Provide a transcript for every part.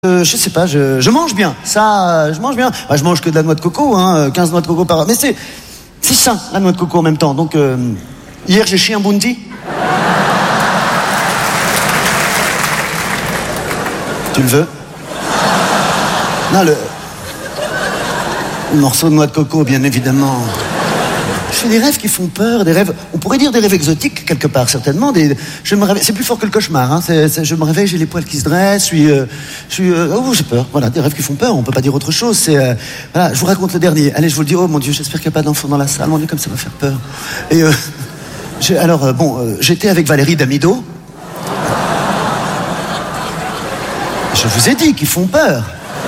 Je sais pas, je mange bien. Ça, je mange bien. Bah, je mange que de la noix de coco, 15 noix de coco par... Mais c'est sain, la noix de coco en même temps. Donc, hier, j'ai chié un bounty. Tu le veux? Non, le morceau de noix de coco, bien évidemment. Je fais des rêves qui font peur, des rêves, on pourrait dire des rêves exotiques quelque part, certainement. Je me réveille, c'est plus fort que le cauchemar. Je me réveille, j'ai les poils qui se dressent, j'ai peur. Voilà, des rêves qui font peur. On peut pas dire autre chose. Voilà, je vous raconte le dernier. Allez, je vous le dis. Oh mon Dieu, j'espère qu'il n'y a pas d'enfant dans la salle. Mon Dieu, comme ça va faire peur. Et j'étais avec Valérie Damido. Je vous ai dit qu'ils font peur.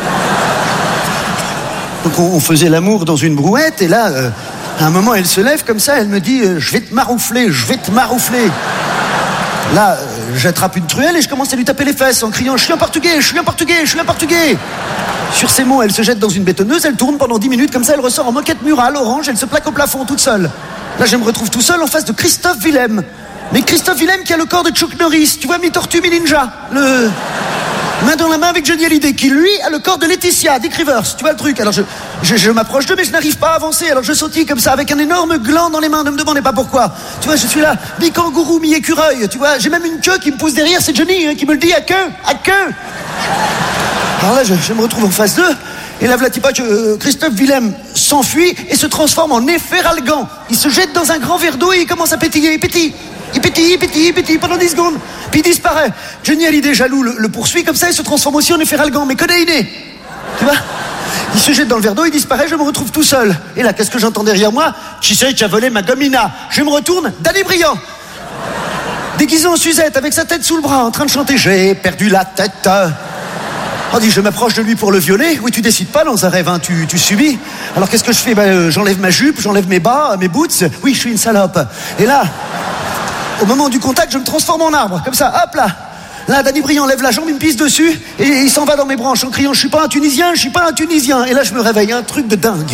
Donc on faisait l'amour dans une brouette et là. À un moment, elle se lève comme ça, elle me dit « Je vais te maroufler, je vais te maroufler ». Là, j'attrape une truelle et je commence à lui taper les fesses en criant « Je suis un portugais, je suis un portugais, je suis un portugais ». Sur ces mots, elle se jette dans une bétonneuse, elle tourne pendant 10 minutes, comme ça elle ressort en moquette murale, orange, elle se plaque au plafond toute seule. Là, je me retrouve tout seul en face de Christophe Willem. Mais Christophe Willem qui a le corps de Chuck Norris, tu vois, mi-tortue, mi-ninja. Main dans la main avec Johnny Hallyday, qui lui a le corps de Laetitia, Dick Rivers, tu vois le truc. Alors je m'approche d'eux, mais je n'arrive pas à avancer. Alors je sautille comme ça, avec un énorme gland dans les mains, ne me demandez pas pourquoi. Tu vois, je suis là, mi-kangourou, mi-écureuil, tu vois. J'ai même une queue qui me pousse derrière, c'est Johnny qui me le dit, à queue. Alors là, je me retrouve en face d'eux, et là, voilà, Christophe Willem s'enfuit et se transforme en Néferalgan. Il se jette dans un grand verre d'eau et il commence à pétiller, il pétille pendant 10 secondes. Puis il disparaît. Johnny Hallyday, jaloux, le poursuit comme ça, il se transforme aussi en Néferalgan, mais Conéiné. Tu vois? Il se jette dans le verre d'eau, il disparaît, je me retrouve tout seul. Et là, qu'est-ce que j'entends derrière moi? Qui c'est qui a volé ma gomina? Je me retourne, Danny Briand. Déguisé en Suzette, avec sa tête sous le bras, en train de chanter « J'ai perdu la tête ». On dit, je m'approche de lui pour le violer. Oui, tu décides pas dans un rêve, tu subis. Alors qu'est-ce que je fais? J'enlève ma jupe, j'enlève mes bas, mes boots. Oui, je suis une salope. Et là... Au moment du contact, je me transforme en arbre, comme ça, hop là. Là, Danny Briand lève la jambe, il me pisse dessus, et il s'en va dans mes branches en criant « Je suis pas un Tunisien, je suis pas un Tunisien ». Et là, je me réveille, un truc de dingue.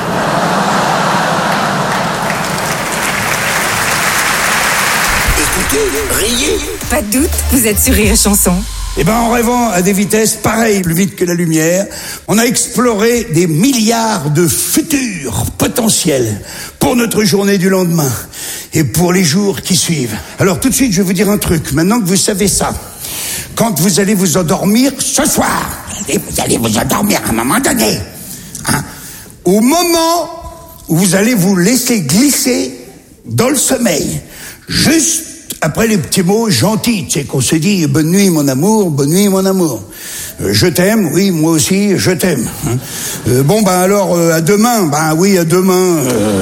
Écoutez, riez. Pas de doute, vous êtes sur Rire et Chanson. Eh ben, en rêvant à des vitesses pareilles, plus vite que la lumière, on a exploré des milliards de futurs potentiels pour notre journée du lendemain et pour les jours qui suivent. Alors tout de suite, je vais vous dire un truc. Maintenant que vous savez ça, quand vous allez vous endormir ce soir, vous allez vous endormir à un moment donné, au moment où vous allez vous laisser glisser dans le sommeil, juste après les petits mots gentils, tu sais, qu'on se dit « Bonne nuit, mon amour, bonne nuit, mon amour ». Je t'aime, oui, moi aussi, je t'aime. Alors, à demain. Oui, à demain.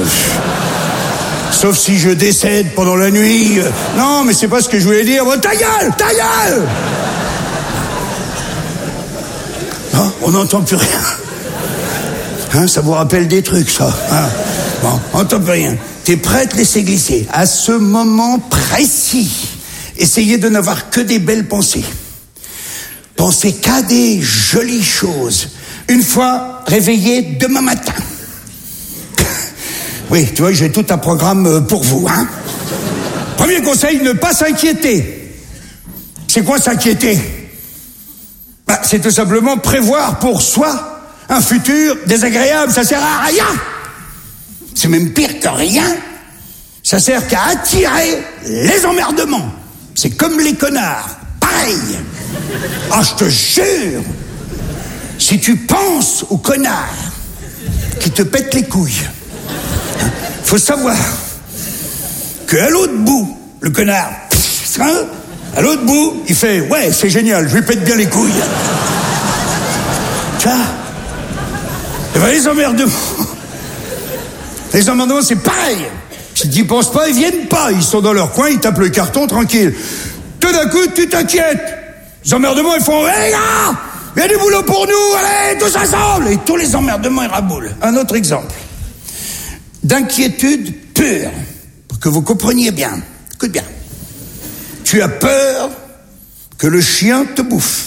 Sauf si je décède pendant la nuit. Non, mais c'est pas ce que je voulais dire. Ta gueule, ta gueule. Non, on n'entend plus rien. Ça vous rappelle des trucs, ça. Bon, on n'entend plus rien. T'es prêt à te laisser glisser. À ce moment précis, essayez de n'avoir que des belles pensées. Pensez qu'à des jolies choses. Une fois réveillé demain matin. Oui, tu vois, j'ai tout un programme pour vous. Premier conseil, ne pas s'inquiéter. C'est quoi s'inquiéter? C'est tout simplement prévoir pour soi un futur désagréable. Ça sert à rien. C'est même pire que rien. Ça sert qu'à attirer les emmerdements. C'est comme les connards. Pareil. Je te jure, si tu penses aux connards qui te pètent les couilles, faut savoir qu'à l'autre bout, le connard, à l'autre bout, il fait « Ouais, c'est génial, je lui pète bien les couilles. » Tu vois, les emmerdements... Les emmerdements, c'est pareil. Si tu n'y penses pas, ils viennent pas. Ils sont dans leur coin, ils tapent le carton tranquille. Tout d'un coup, tu t'inquiètes. Les emmerdements, ils font « Hé, gars, il y a du boulot pour nous, allez, tous ensemble !» Et tous les emmerdements, ils raboulent. Un autre exemple. D'inquiétude pure. Pour que vous compreniez bien. Écoute bien. Tu as peur que le chien te bouffe.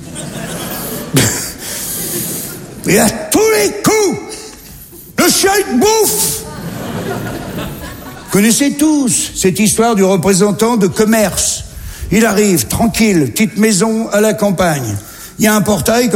Et à tous les coups, le chien te bouffe. Vous connaissez tous cette histoire du représentant de commerce. Il arrive, tranquille, petite maison à la campagne. il y a un portail